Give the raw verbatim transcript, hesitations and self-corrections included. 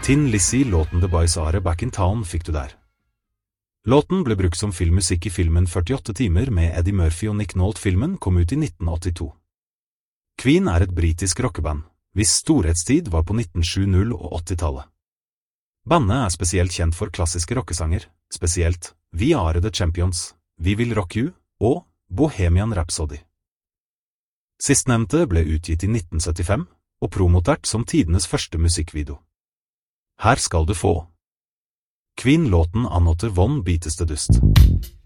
Tin Lizzie låten The Boys Are Back in Town fikk du der. Låten ble brukt som filmmusikk i filmen førtiåtte timer med Eddie Murphy og Nick Nolte-filmen kom ut i nitten åttito. Queen er et britisk rockeband, hvis storhetstid var på nitten sytti- og åttitallet. Bandet er spesielt kjent for klassiske rockesanger, spesielt We Are The Champions, We Will Rock You og Bohemian Rhapsody. Sistnevnte ble utgitt i nitten syttifem og promotert som tidenes første musikkvideo. Her skal du få Queen-låten Another One Bites the Dust.